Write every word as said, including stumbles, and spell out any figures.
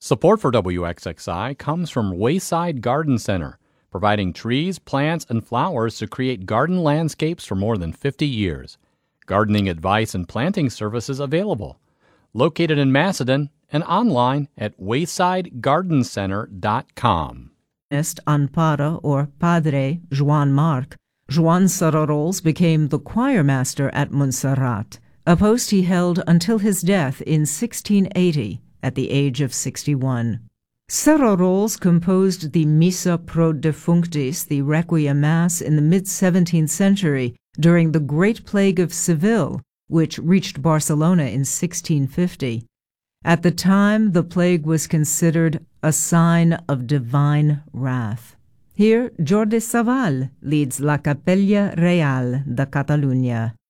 Support for W X X I comes from Wayside Garden Center, providing trees, plants, and flowers to create garden landscapes for more than fifty years. Gardening advice and planting services available. Located in Macedon and online at wayside garden center dot com. Anpara, or Padre Joan Marc, Joan Sararols became the choirmaster at Montserrat, a post he held until his death in sixteen eighty at the age of sixty-one. Sararols composed the Missa pro Defunctis, the Requiem Mass, in the mid-seventeenth century during the Great Plague of Seville, which reached Barcelona in sixteen fifty. At the time, the plague was considered a sign of divine wrath. Here, Jordi Savall leads La Capella Real de Catalunya.